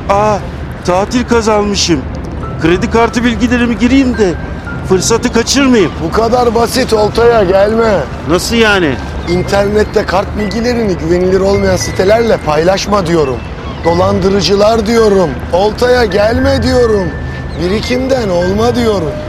Tatil kazanmışım. Kredi kartı bilgilerimi gireyim de fırsatı kaçırmayayım. Bu kadar basit, oltaya gelme. Nasıl yani? İnternette kart bilgilerini güvenilir olmayan sitelerle paylaşma diyorum. Dolandırıcılar diyorum. Oltaya gelme diyorum. Birikimden olma diyorum.